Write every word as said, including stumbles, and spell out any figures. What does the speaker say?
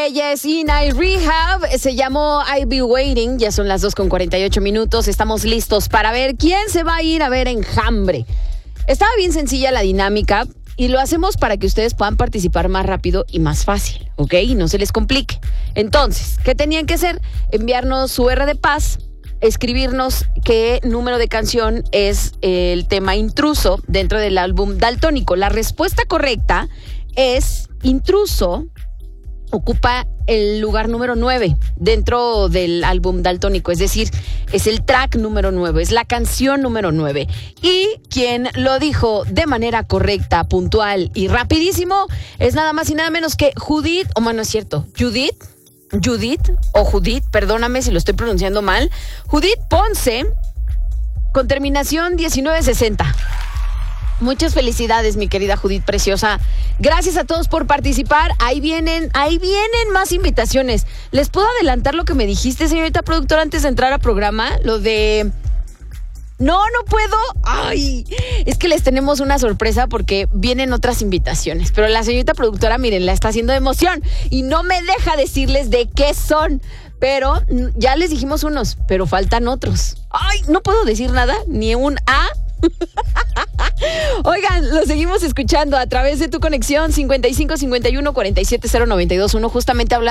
ella es Inai Rehab, se llamó I'll Be Waiting, ya son las dos con cuarenta y ocho minutos, estamos listos para ver quién se va a ir a ver Enjambre. Estaba bien sencilla la dinámica y lo hacemos para que ustedes puedan participar más rápido y más fácil, ¿ok? Y no se les complique. Entonces, ¿qué tenían que hacer? Enviarnos su R de paz, escribirnos qué número de canción es el tema Intruso dentro del álbum Daltónico. La respuesta correcta es Intruso. Ocupa el lugar número nueve dentro del álbum Daltónico, es decir, es el track número nueve, es la canción número nueve. Y quien lo dijo de manera correcta, puntual y rapidísimo es nada más y nada menos que Judith, o bueno, no es cierto, Judith, Judith o Judith, perdóname si lo estoy pronunciando mal, Judith Ponce, con terminación diecinueve sesenta. Muchas felicidades, mi querida Judith preciosa. Gracias a todos por participar. Ahí vienen, ahí vienen más invitaciones. ¿Les puedo adelantar lo que me dijiste, señorita productora, antes de entrar al programa? Lo de... No, no puedo. Ay, es que les tenemos una sorpresa porque vienen otras invitaciones. Pero la señorita productora, miren, la está haciendo de emoción y no me deja decirles de qué son. Pero ya les dijimos unos, pero faltan otros. Ay, no puedo decir nada, ni un A. Oigan, lo seguimos escuchando a través de tu conexión cincuenta y cinco cincuenta y uno cuarenta y siete cero noventa y dos uno, justamente hablando